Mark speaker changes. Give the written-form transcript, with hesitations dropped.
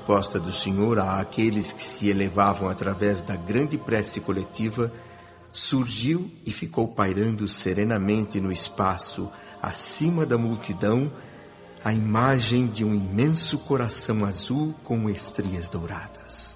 Speaker 1: resposta do Senhor àqueles que se elevavam através da grande prece coletiva, surgiu e ficou pairando serenamente no espaço, acima da multidão, a imagem de um imenso coração azul com estrias douradas.